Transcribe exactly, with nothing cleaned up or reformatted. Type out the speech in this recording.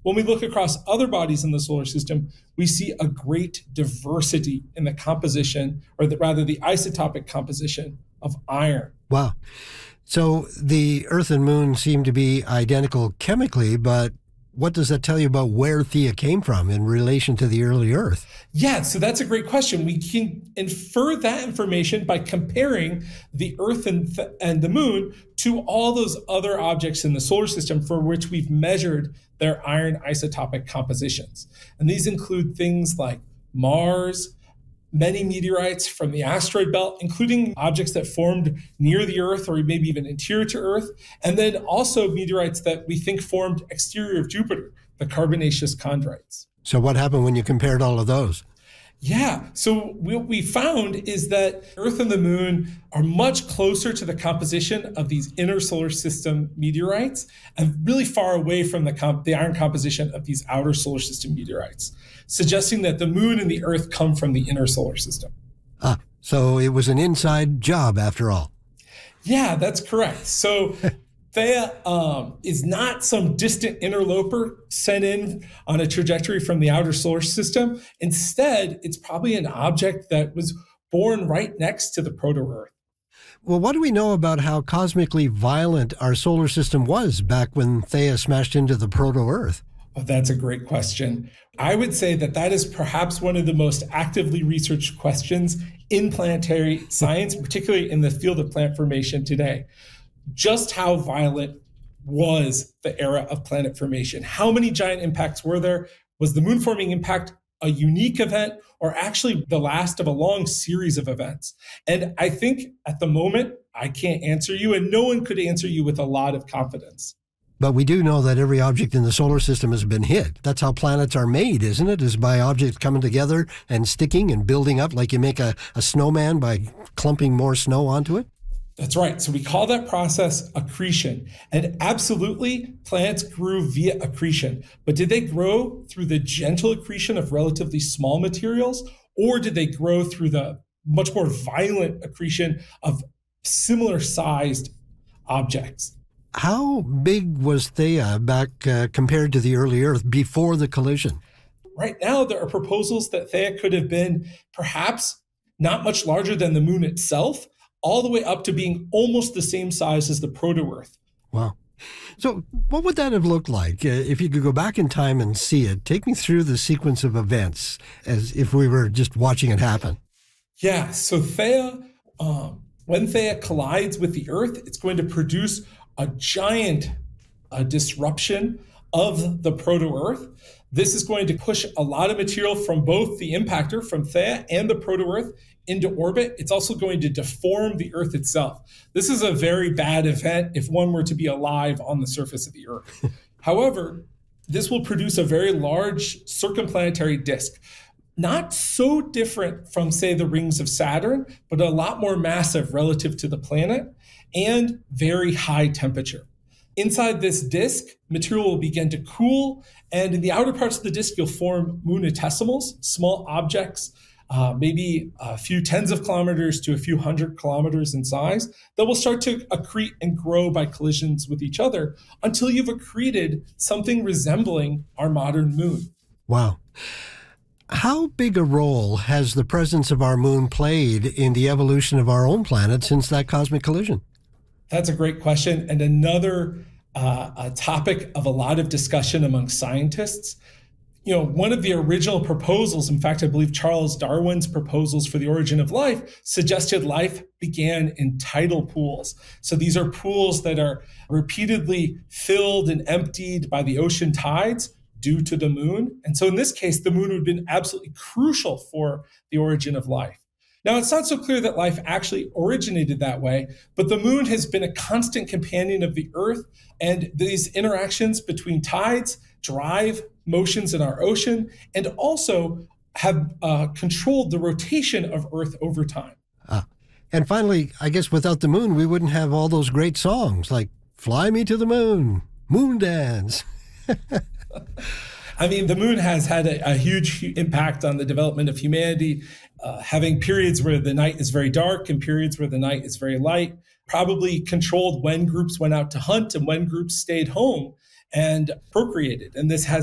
When we look across other bodies in the solar system, we see a great diversity in the composition, or the, rather the isotopic composition of iron. Wow. So the Earth and Moon seem to be identical chemically, but what does that tell you about where Theia came from in relation to the early Earth? Yeah, so that's a great question. We can infer that information by comparing the Earth and, th- and the Moon to all those other objects in the solar system for which we've measured their iron isotopic compositions. And these include things like Mars, many meteorites from the asteroid belt, including objects that formed near the Earth or maybe even interior to Earth, and then also meteorites that we think formed exterior of Jupiter, the carbonaceous chondrites. So what happened when you compared all of those? Yeah, so what we found is that Earth and the Moon are much closer to the composition of these inner solar system meteorites and really far away from the, comp- the iron composition of these outer solar system meteorites, suggesting that the Moon and the Earth come from the inner solar system. Ah, so it was an inside job after all. Yeah, that's correct. So Theia um, is not some distant interloper sent in on a trajectory from the outer solar system. Instead, it's probably an object that was born right next to the proto-Earth. Well, what do we know about how cosmically violent our solar system was back when Theia smashed into the proto-Earth? Oh, that's a great question. I would say that that is perhaps one of the most actively researched questions in planetary science, particularly in the field of planet formation today. Just how violent was the era of planet formation? How many giant impacts were there? Was the moon forming impact a unique event or actually the last of a long series of events? And I think at the moment, I can't answer you, and no one could answer you with a lot of confidence. But we do know that every object in the solar system has been hit. That's how planets are made, isn't it? Is by objects coming together and sticking and building up, like you make a, a snowman by clumping more snow onto it? That's right. So we call that process accretion. And absolutely, planets grew via accretion. But did they grow through the gentle accretion of relatively small materials? Or did they grow through the much more violent accretion of similar sized objects? How big was Theia back uh, compared to the early Earth before the collision? Right now, there are proposals that Theia could have been perhaps not much larger than the moon itself, all the way up to being almost the same size as the proto-Earth. Wow. So what would that have looked like? Uh, if you could go back in time and see it, take me through the sequence of events as if we were just watching it happen. Yeah, so Theia, um, when Theia collides with the Earth, it's going to produce a giant uh, disruption of the proto-Earth. This is going to push a lot of material from both the impactor, from Theia, and the proto-Earth into orbit. It's also going to deform the Earth itself. This is a very bad event if one were to be alive on the surface of the Earth. However, this will produce a very large circumplanetary disk, not so different from, say, the rings of Saturn, but a lot more massive relative to the planet and very high temperature. Inside this disk, material will begin to cool, and in the outer parts of the disk, you'll form moonetesimals, small objects, uh, maybe a few tens of kilometers to a few hundred kilometers in size, that will start to accrete and grow by collisions with each other until you've accreted something resembling our modern moon. Wow. How big a role has the presence of our moon played in the evolution of our own planet since that cosmic collision? That's a great question, and another uh, a topic of a lot of discussion among scientists. You know, one of the original proposals, in fact, I believe Charles Darwin's proposals for the origin of life, suggested life began in tidal pools. So these are pools that are repeatedly filled and emptied by the ocean tides due to the moon. And so in this case, the moon would have been absolutely crucial for the origin of life. Now, it's not so clear that life actually originated that way, but the moon has been a constant companion of the Earth, and these interactions between tides drive motions in our ocean and also have uh, controlled the rotation of Earth over time. Ah. And finally, I guess without the moon, we wouldn't have all those great songs like Fly Me to the Moon, Moon Dance. I mean, the moon has had a, a huge impact on the development of humanity, uh, having periods where the night is very dark and periods where the night is very light, probably controlled when groups went out to hunt and when groups stayed home and procreated. And this has